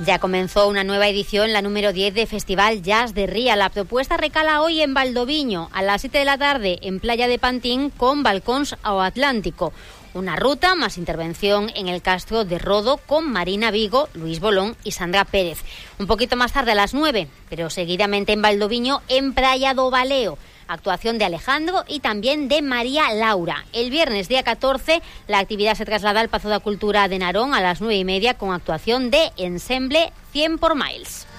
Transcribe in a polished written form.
Ya comenzó una nueva edición, la número 10 de Festival Jazz de Ría. La propuesta recala hoy en Valdoviño, a las 7 de la tarde, en Playa de Pantín, con balcóns ao Atlántico. Una ruta más intervención en el Castro de Rodo con Marina Vigo, Luis Bolón y Sandra Pérez. Un poquito más tarde, a las 9, pero seguidamente en Valdoviño, en Praia do Baleo. Actuación de Alejandro y también de María Laura. El viernes, día 14, la actividad se traslada al Pazo da Cultura de Narón a las 9:30 con actuación de Ensemble 100 por Miles.